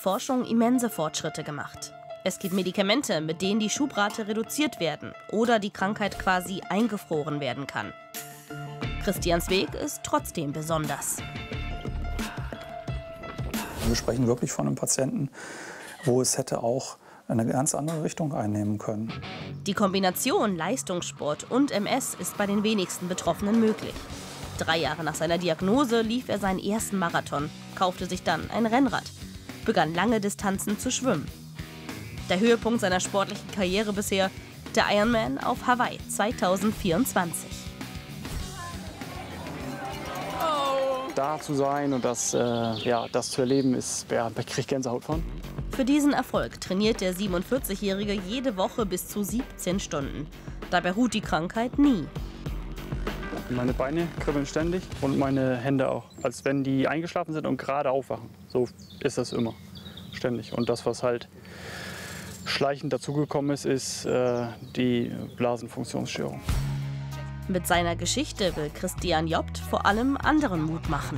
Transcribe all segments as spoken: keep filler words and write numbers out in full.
Forschung immense Fortschritte gemacht. Es gibt Medikamente, mit denen die Schubrate reduziert werden oder die Krankheit quasi eingefroren werden kann. Christians Weg ist trotzdem besonders. Wir sprechen wirklich von einem Patienten, wo es hätte auch eine ganz andere Richtung einnehmen können. Die Kombination Leistungssport und M S ist bei den wenigsten Betroffenen möglich. Drei Jahre nach seiner Diagnose lief er seinen ersten Marathon, kaufte sich dann ein Rennrad, begann lange Distanzen zu schwimmen. Der Höhepunkt seiner sportlichen Karriere bisher, der Ironman auf Hawaii zweitausendvierundzwanzig. Da zu sein und das, äh, ja, das zu erleben, ist, ja, da kriege ich Gänsehaut von. Für diesen Erfolg trainiert der siebenundvierzigjährige jede Woche bis zu siebzehn Stunden. Dabei ruht die Krankheit nie. Meine Beine kribbeln ständig und meine Hände auch, als wenn die eingeschlafen sind und gerade aufwachen. So ist das immer, ständig. Und das, was halt schleichend dazugekommen ist, ist äh, die Blasenfunktionsstörung. Mit seiner Geschichte will Christian Jobt vor allem anderen Mut machen.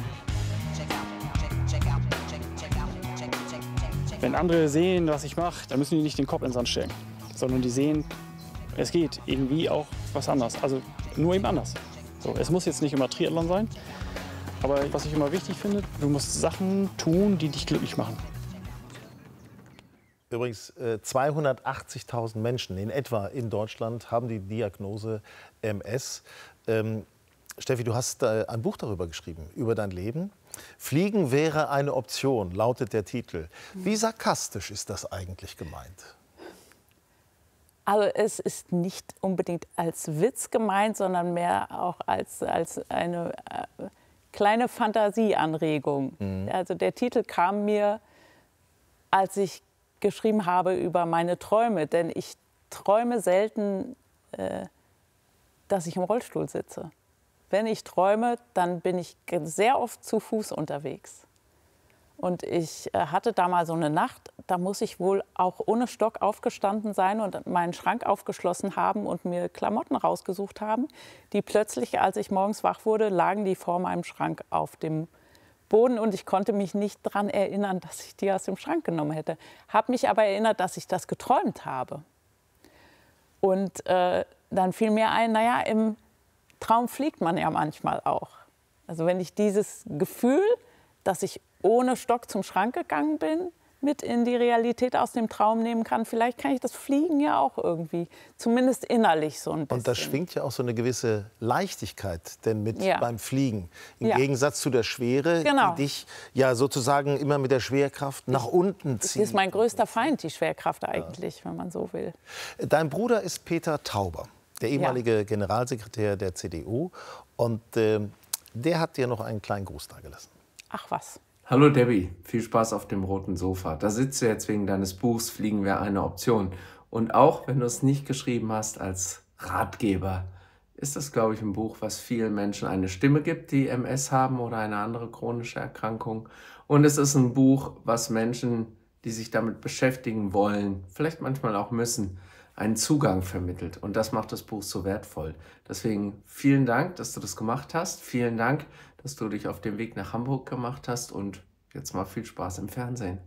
Wenn andere sehen, was ich mache, dann müssen die nicht den Kopf in den Sand stecken, sondern die sehen, es geht irgendwie auch was anderes, also nur eben anders. So, es muss jetzt nicht immer Triathlon sein, aber was ich immer wichtig finde, du musst Sachen tun, die dich glücklich machen. Übrigens, äh, zweihundertachtzigtausend Menschen in etwa in Deutschland haben die Diagnose M S. Ähm, Steffi, du hast äh, ein Buch darüber geschrieben, über dein Leben. Fliegen wäre eine Option, lautet der Titel. Wie sarkastisch ist das eigentlich gemeint? Also es ist nicht unbedingt als Witz gemeint, sondern mehr auch als, als eine äh, kleine Fantasieanregung. Mhm. Also der Titel kam mir, als ich geschrieben habe über meine Träume. Denn ich träume selten, äh, dass ich im Rollstuhl sitze. Wenn ich träume, dann bin ich sehr oft zu Fuß unterwegs. Und ich äh, hatte da mal so eine Nacht, da muss ich wohl auch ohne Stock aufgestanden sein und meinen Schrank aufgeschlossen haben und mir Klamotten rausgesucht haben, die plötzlich, als ich morgens wach wurde, lagen die vor meinem Schrank auf dem Boden und ich konnte mich nicht daran erinnern, dass ich die aus dem Schrank genommen hätte. Habe mich aber erinnert, dass ich das geträumt habe. Und äh, dann fiel mir ein, naja, im Traum fliegt man ja manchmal auch. Also wenn ich dieses Gefühl, dass ich ohne Stock zum Schrank gegangen bin, mit in die Realität aus dem Traum nehmen kann, vielleicht kann ich das Fliegen ja auch irgendwie, zumindest innerlich so ein bisschen. Und da schwingt ja auch so eine gewisse Leichtigkeit denn mit ja. beim Fliegen. Im ja. Gegensatz zu der Schwere, genau. die dich ja sozusagen immer mit der Schwerkraft nach unten zieht. Das ist mein größter Feind, die Schwerkraft eigentlich, ja. wenn man so will. Dein Bruder ist Peter Tauber, der ehemalige ja. Generalsekretär der C D U. Und äh, der hat dir noch einen kleinen Gruß dagelassen. Ach was. Hallo Debbie, viel Spaß auf dem roten Sofa. Da sitzt du jetzt wegen deines Buchs Fliegen wäre eine Option. Und auch wenn du es nicht geschrieben hast als Ratgeber, ist das, glaube ich, ein Buch, was vielen Menschen eine Stimme gibt, die M S haben oder eine andere chronische Erkrankung. Und es ist ein Buch, was Menschen, die sich damit beschäftigen wollen, vielleicht manchmal auch müssen, einen Zugang vermittelt. Und das macht das Buch so wertvoll. Deswegen vielen Dank, dass du das gemacht hast. Vielen Dank, dass du dich auf den Weg nach Hamburg gemacht hast. Und jetzt mal viel Spaß im Fernsehen.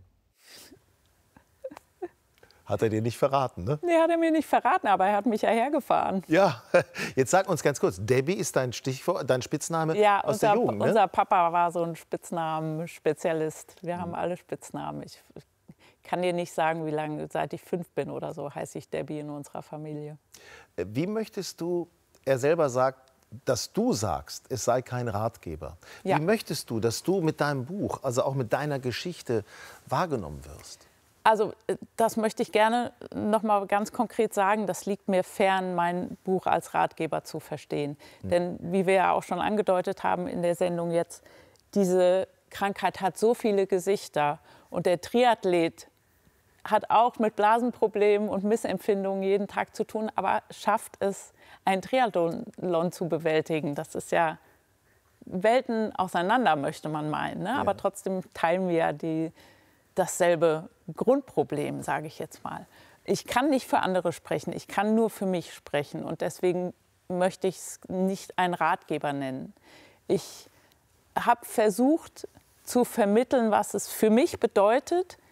Hat er dir nicht verraten, ne? Nee, hat er mir nicht verraten, aber er hat mich ja hergefahren. Ja, jetzt sag uns ganz kurz, Debbie ist dein Stichwort, dein Spitzname ja, aus unser, der Jugend, ne? unser Papa war so ein Spitznamen-Spezialist. Wir mhm. haben alle Spitznamen. Ich kann dir nicht sagen, wie lange, seit ich fünf bin oder so, heiße ich Debbie in unserer Familie. Wie möchtest du, er selber sagt, dass du sagst, es sei kein Ratgeber. Ja. Wie möchtest du, dass du mit deinem Buch, also auch mit deiner Geschichte, wahrgenommen wirst? Also das möchte ich gerne noch mal ganz konkret sagen. Das liegt mir fern, mein Buch als Ratgeber zu verstehen. Hm. Denn wie wir ja auch schon angedeutet haben in der Sendung jetzt, diese Krankheit hat so viele Gesichter. Und der Triathlet hat auch mit Blasenproblemen und Missempfindungen jeden Tag zu tun, aber schafft es, ein Triathlon zu bewältigen. Das ist ja Welten auseinander, möchte man meinen. Ne? Ja. Aber trotzdem teilen wir ja die, dasselbe Grundproblem, sage ich jetzt mal. Ich kann nicht für andere sprechen, ich kann nur für mich sprechen. Und deswegen möchte ich es nicht einen Ratgeber nennen. Ich habe versucht zu vermitteln, was es für mich bedeutet,